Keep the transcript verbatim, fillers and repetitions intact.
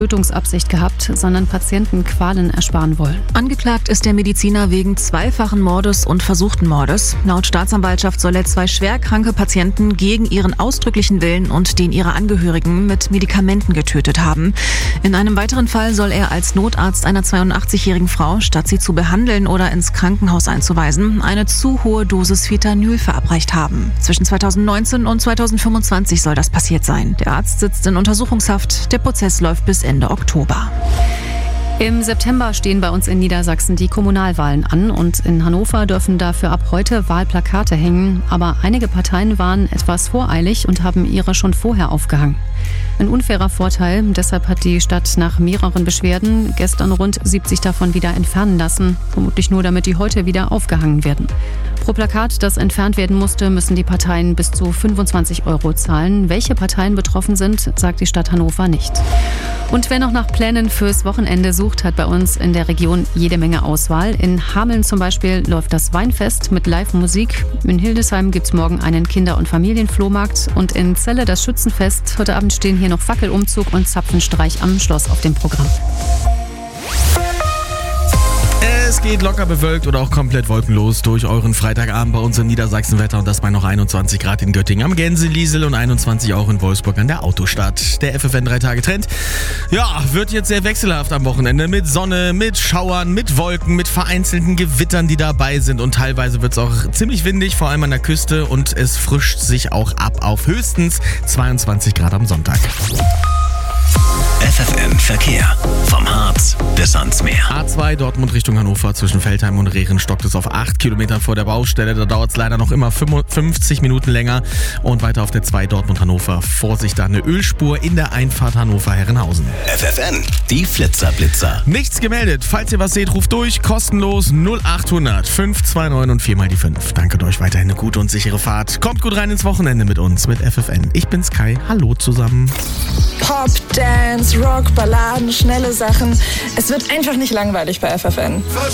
Tötungsabsicht gehabt, sondern Patienten Qualen ersparen wollen. Angeklagt ist der Mediziner wegen zweifachen Mordes und versuchten Mordes. Laut Staatsanwaltschaft soll er zwei schwerkranke Patienten gegen ihren ausdrücklichen Willen und den ihrer Angehörigen mit Medikamenten getötet haben. In einem weiteren Fall soll er als Notarzt einer zweiundachtzigjährigen Frau, statt sie zu behandeln oder ins Krankenhaus einzuweisen, eine zu hohe Dosis Fentanyl verabreicht haben. Zwischen zweitausendneunzehn und zweitausendfünfundzwanzig soll das passiert sein. Der Arzt sitzt in Untersuchungshaft. Der Prozess läuft bis Ende Oktober. Im September stehen bei uns in Niedersachsen die Kommunalwahlen an und in Hannover dürfen dafür ab heute Wahlplakate hängen. Aber einige Parteien waren etwas voreilig und haben ihre schon vorher aufgehangen. Ein unfairer Vorteil, deshalb hat die Stadt nach mehreren Beschwerden gestern rund siebzig davon wieder entfernen lassen. Vermutlich nur, damit die heute wieder aufgehangen werden. Pro Plakat, das entfernt werden musste, müssen die Parteien bis zu fünfundzwanzig Euro zahlen. Welche Parteien betroffen sind, sagt die Stadt Hannover nicht. Und wer noch nach Plänen fürs Wochenende sucht, hat bei uns in der Region jede Menge Auswahl. In Hameln zum Beispiel läuft das Weinfest mit Live-Musik. In Hildesheim gibt es morgen einen Kinder- und Familienflohmarkt. Und in Celle das Schützenfest. Heute Abend stehen hier noch Fackelumzug und Zapfenstreich am Schloss auf dem Programm. Es geht locker bewölkt oder auch komplett wolkenlos durch euren Freitagabend bei uns im Niedersachsenwetter und das bei noch einundzwanzig Grad in Göttingen am Gänseliesel und einundzwanzig auch in Wolfsburg an der Autostadt. Der F F N drei Tage Trend, ja, wird jetzt sehr wechselhaft am Wochenende mit Sonne, mit Schauern, mit Wolken, mit vereinzelten Gewittern, die dabei sind und teilweise wird es auch ziemlich windig, vor allem an der Küste und es frischt sich auch ab auf höchstens zweiundzwanzig Grad am Sonntag. F F N Verkehr. Vom Harz bis ans Meer. A zwei Dortmund Richtung Hannover zwischen Veltheim und Rehren stockt es auf acht Kilometern vor der Baustelle. Da dauert es leider noch immer fünfundfünfzig Minuten länger. Und weiter auf der zwei Dortmund Hannover. Vorsicht, da eine Ölspur in der Einfahrt Hannover-Herrenhausen. F F N, die Flitzer-Blitzer. Nichts gemeldet. Falls ihr was seht, ruft durch. Kostenlos null achthundert fünf zwei neun und vier mal die fünf. Danke euch weiterhin eine gute und sichere Fahrt. Kommt gut rein ins Wochenende mit uns, mit F F N. Ich bin Sky. Hallo zusammen. Pop, Dance, Rock, Balladen, schnelle Sachen. Es wird einfach nicht langweilig bei F F N.